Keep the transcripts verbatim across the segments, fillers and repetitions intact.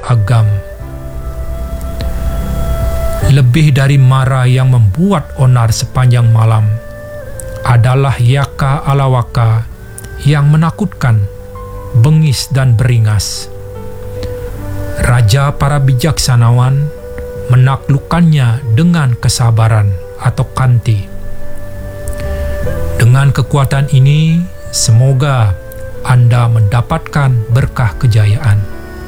agam. Lebih dari mara yang membuat onar sepanjang malam adalah yaka alawaka yang menakutkan, bengis dan beringas. Raja para bijaksanawan menaklukkannya dengan kesabaran atau kanti. Dengan kekuatan ini, semoga Anda mendapatkan berkah kejayaan.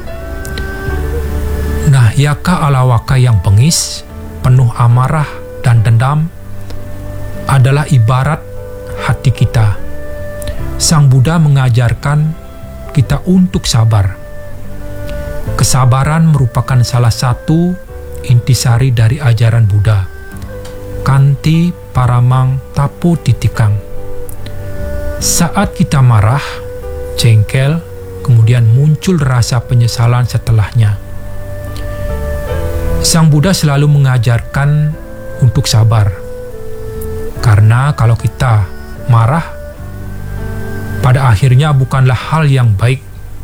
Nah, yaka alawaka yang bengis, penuh amarah dan dendam adalah ibarat hati kita. Sang Buddha mengajarkan kita untuk sabar. Kesabaran merupakan salah satu intisari dari ajaran Buddha. Kanti paramang tapo titikang. Saat kita marah, jengkel, kemudian muncul rasa penyesalan setelahnya. Sang Buddha selalu mengajarkan untuk sabar. Karena kalau kita marah, pada akhirnya bukanlah hal yang baik.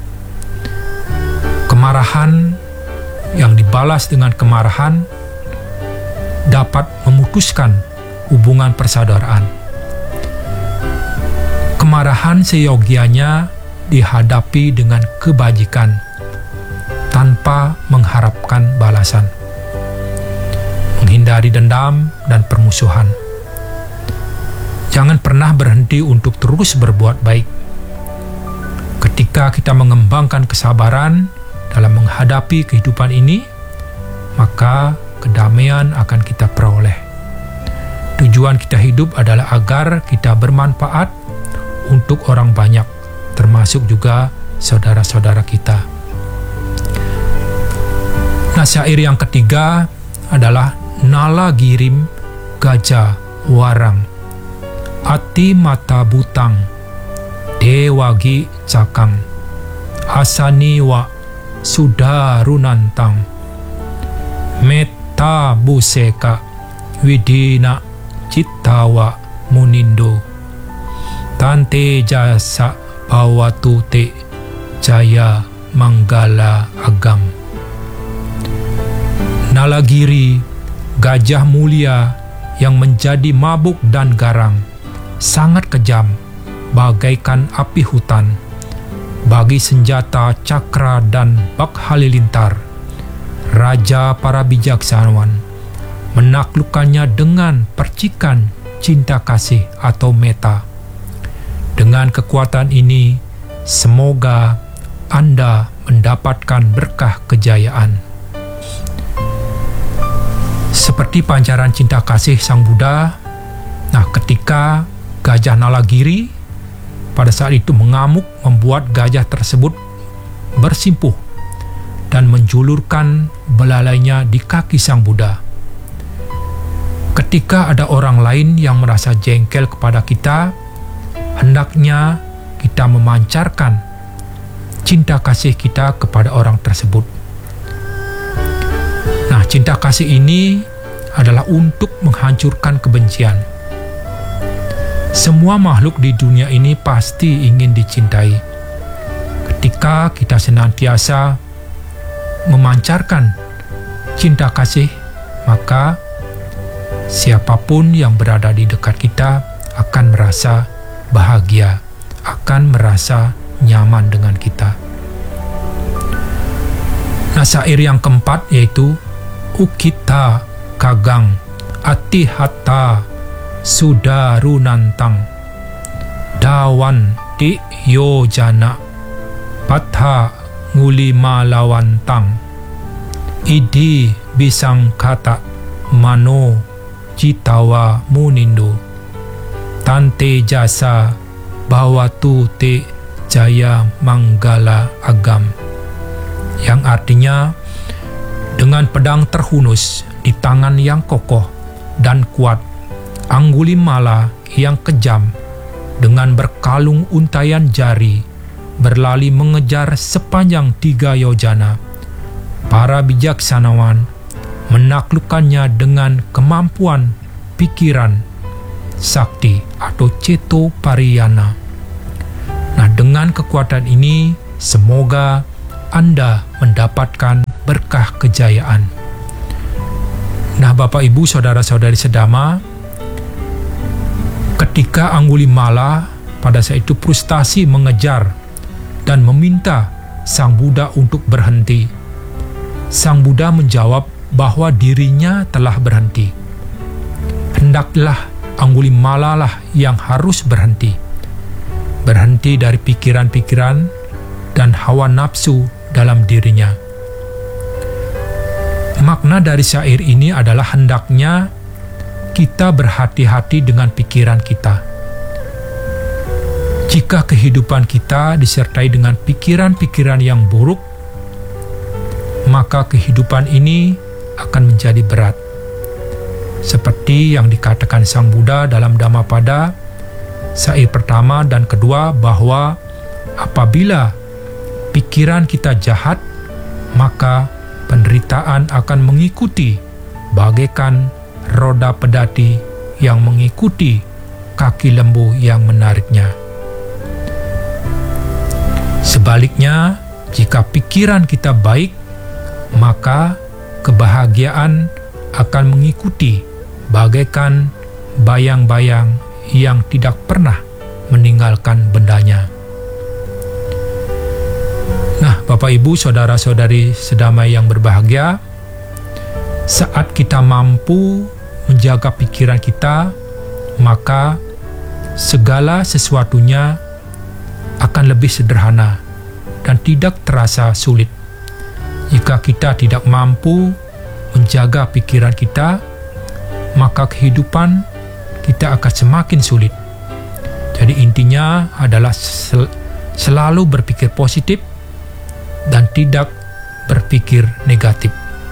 Kemarahan yang dibalas dengan kemarahan dapat memutuskan hubungan persaudaraan. Kemarahan seyogianya dihadapi dengan kebajikan tanpa mengharapkan balasan. Menghindari dendam dan permusuhan. Jangan pernah berhenti untuk terus berbuat baik. Ketika kita mengembangkan kesabaran dalam menghadapi kehidupan ini, maka kedamaian akan kita peroleh. Tujuan kita hidup adalah agar kita bermanfaat untuk orang banyak, termasuk juga saudara-saudara kita. Nah, syair yang ketiga adalah Nala Girim Gajah Warang Ati Mata Butang Dewagi Cakang Asaniwa Sudarunantang Metta Buseka Widina Cittawa Munindo Tante Jasa Bawatute Jaya Manggala Agam. Nalagiri, gajah mulia yang menjadi mabuk dan garang, sangat kejam, bagaikan api hutan. Bagi senjata, cakra, dan bak halilintar, raja para bijaksanawan menaklukkannya dengan percikan cinta kasih atau meta. Dengan kekuatan ini, semoga Anda mendapatkan berkah kejayaan. Seperti pancaran cinta kasih Sang Buddha, nah ketika gajah Nalagiri pada saat itu mengamuk membuat gajah tersebut bersimpuh dan menjulurkan belalainya di kaki Sang Buddha. Ketika ada orang lain yang merasa jengkel kepada kita, hendaknya kita memancarkan cinta kasih kita kepada orang tersebut. Nah, cinta kasih ini adalah untuk menghancurkan kebencian. Semua makhluk di dunia ini pasti ingin dicintai. Ketika kita senantiasa memancarkan cinta kasih, maka siapapun yang berada di dekat kita akan merasa bahagia, akan merasa nyaman dengan kita. Nah, syair yang keempat yaitu Ukita Kagang Ati Hatta Sudarunantang Dawan Ti Yojana Patha Ngulimalawantang Idi Bisang Kata Mano Citawa Munindo Tante Jasa Bawatu Te Jaya Manggala Agam, yang artinya dengan pedang terhunus di tangan yang kokoh dan kuat, Anggulimala yang kejam dengan berkalung untayan jari berlari mengejar sepanjang tiga yojana. Para bijaksanawan menaklukkannya dengan kemampuan pikiran sakti atau ceto pariyana. Nah, dengan kekuatan ini semoga Anda mendapatkan berkah kejayaan. Nah, Bapak Ibu, saudara-saudari sedama, ketika Anggulimala pada saat itu frustasi mengejar dan meminta Sang Buddha untuk berhenti, Sang Buddha menjawab bahwa dirinya telah berhenti. Hendaklah Anggulimala lah yang harus berhenti. Berhenti dari pikiran-pikiran dan hawa nafsu dalam dirinya. Makna dari syair ini adalah hendaknya kita berhati-hati dengan pikiran kita. Jika kehidupan kita disertai dengan pikiran-pikiran yang buruk, maka kehidupan ini akan menjadi berat. Seperti yang dikatakan Sang Buddha dalam Dhammapada, syair pertama dan kedua, bahwa apabila pikiran kita jahat, maka penderitaan akan mengikuti bagaikan roda pedati yang mengikuti kaki lembu yang menariknya. Sebaliknya, jika pikiran kita baik, maka kebahagiaan akan mengikuti bagaikan bayang-bayang yang tidak pernah meninggalkan bendanya. Nah, Bapak Ibu, saudara-saudari sedamai yang berbahagia, saat kita mampu menjaga pikiran kita, maka segala sesuatunya akan lebih sederhana dan tidak terasa sulit. Jika kita tidak mampu menjaga pikiran kita, maka kehidupan kita akan semakin sulit. Jadi intinya adalah sel- selalu berpikir positif dan tidak berpikir negatif.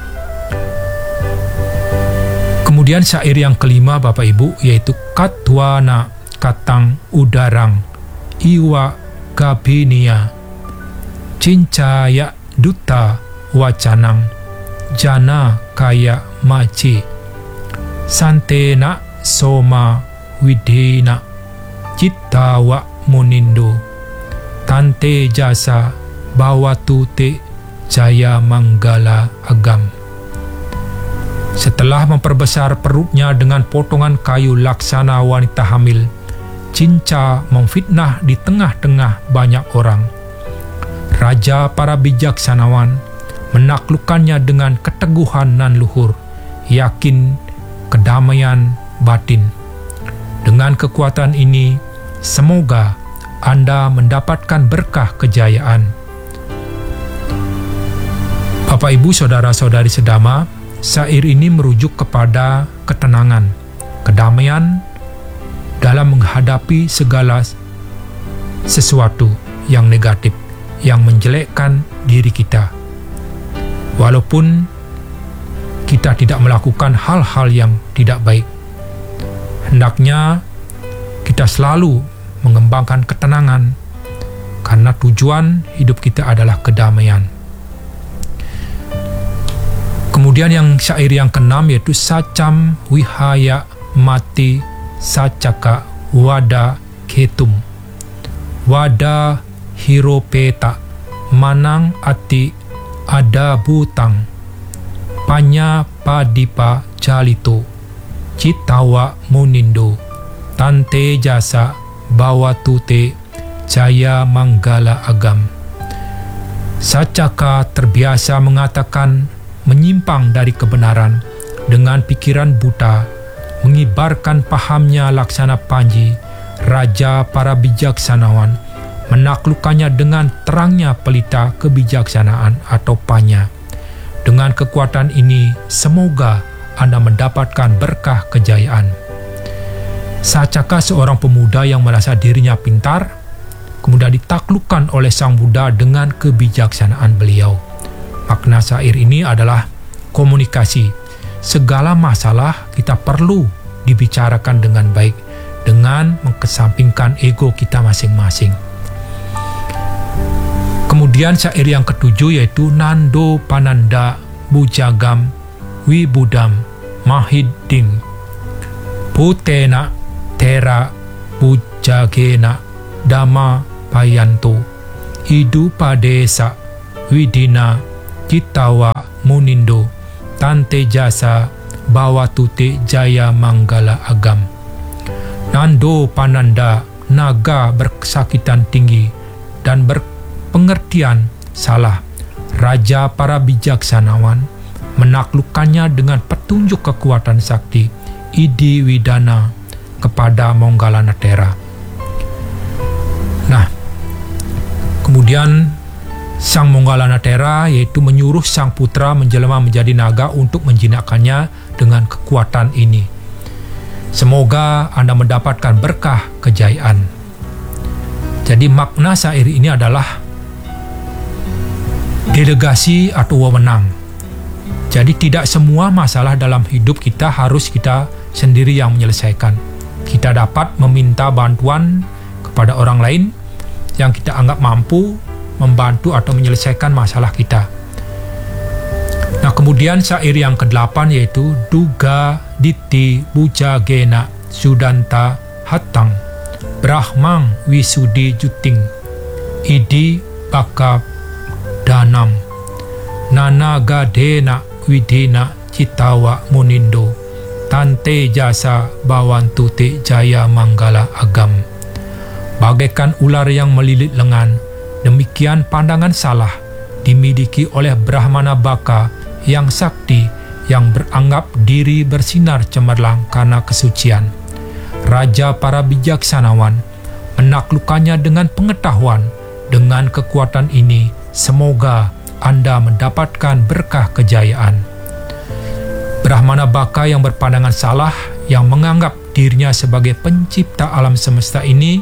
Kemudian syair yang kelima, Bapak Ibu, yaitu Katwana Katang Udarang Iwa Gabinia Cincaya Duta Wacanang Jana Kaya Maci Santena Soma Widina Cittawa Munindo Tante Jasa Bawatute Jaya Manggala Agam. Setelah memperbesar perutnya dengan potongan kayu laksana wanita hamil, Cinca memfitnah di tengah-tengah banyak orang. Raja para bijaksanawan menaklukkannya dengan keteguhan nan luhur, yakin kedamaian batin. Dengan kekuatan ini, semoga Anda mendapatkan berkah kejayaan. Bapak, Ibu, saudara-saudari sedama, syair ini merujuk kepada ketenangan, kedamaian dalam menghadapi segala sesuatu yang negatif, yang menjelekkan diri kita. Walaupun kita tidak melakukan hal-hal yang tidak baik, hendaknya kita selalu mengembangkan ketenangan, karena tujuan hidup kita adalah kedamaian. Kemudian yang syair yang keenam, yaitu Sacam Wihaya Mati Sacaka Wada Ketum Wada Hiropeta Manang Ati Ada Butang Panya Padipa Jalito Cittawa Munindo Tante Jasa Bawatute Jaya Manggala Agam. Sacaka terbiasa mengatakan menyimpang dari kebenaran dengan pikiran buta, mengibarkan pahamnya Laksana Panji, raja para bijaksanawan, menaklukkannya dengan terangnya pelita kebijaksanaan atau Panya. Dengan kekuatan ini, semoga Anda mendapatkan berkah kejayaan. Sacaka seorang pemuda yang merasa dirinya pintar, kemudian ditaklukkan oleh Sang Buddha dengan kebijaksanaan beliau. Makna syair ini adalah komunikasi. Segala masalah kita perlu dibicarakan dengan baik, dengan mengesampingkan ego kita masing-masing. Kemudian syair yang ketujuh, yaitu Nando Pananda Bujagam Wibudam Mahidding Putena Tera Bujagena Dama Payanto Hidupadesa Widina Cittawa Munindo, Tante Jasa, Bawa Tute Jaya Manggala Agam. Nando Pananda, naga berkesakitan tinggi dan berpengertian salah, raja para bijaksanawan, menaklukkannya dengan petunjuk kekuatan sakti, Idi Widana, kepada Monggalanatera. Nah, kemudian sang Monggalanatera yaitu menyuruh sang putra menjelma menjadi naga untuk menjinakkannya dengan kekuatan ini. Semoga Anda mendapatkan berkah kejayaan. Jadi makna syair ini adalah delegasi atau wewenang. Jadi tidak semua masalah dalam hidup kita harus kita sendiri yang menyelesaikan. Kita dapat meminta bantuan kepada orang lain yang kita anggap mampu membantu atau menyelesaikan masalah kita. Nah, kemudian syair yang kedelapan yaitu Duga Diti Bujagena Sudanta Hatang Brahmang Wisudi Juting Idi Baka Danam Nana Gadena Widina Citawa Munindo Tante Jasa Bawantute Jaya Manggala Agam. Bagaikan ular yang melilit lengan, demikian pandangan salah dimiliki oleh Brahmana Baka yang sakti, yang beranggap diri bersinar cemerlang karena kesucian. Raja para bijaksanawan menaklukkannya dengan pengetahuan. Dengan kekuatan ini, semoga Anda mendapatkan berkah kejayaan. Brahmana Baka yang berpandangan salah, yang menganggap dirinya sebagai pencipta alam semesta ini,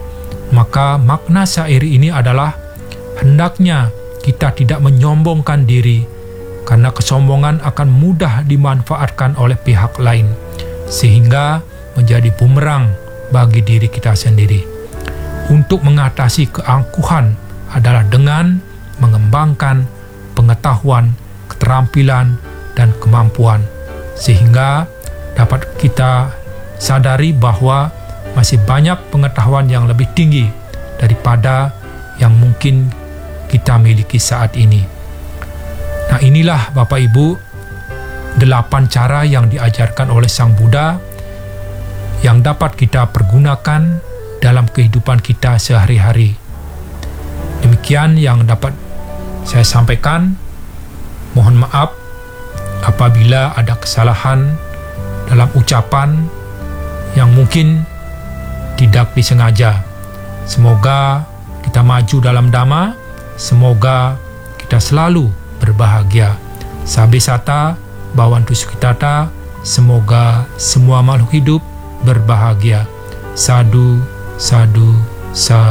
maka makna syair ini adalah hendaknya kita tidak menyombongkan diri, karena kesombongan akan mudah dimanfaatkan oleh pihak lain, sehingga menjadi bumerang bagi diri kita sendiri. Untuk mengatasi keangkuhan adalah dengan mengembangkan pengetahuan, keterampilan, dan kemampuan, sehingga dapat kita sadari bahwa masih banyak pengetahuan yang lebih tinggi daripada yang mungkin kita miliki saat ini. Nah, inilah Bapak Ibu delapan cara yang diajarkan oleh Sang Buddha yang dapat kita pergunakan dalam kehidupan kita sehari-hari. Demikian yang dapat saya sampaikan. Mohon maaf apabila ada kesalahan dalam ucapan yang mungkin tidak disengaja. Semoga kita maju dalam dhamma, semoga kita selalu berbahagia. Sabe sata, Bawantu Sukitata, semoga semua makhluk hidup berbahagia. Sadu, sadu, sadu.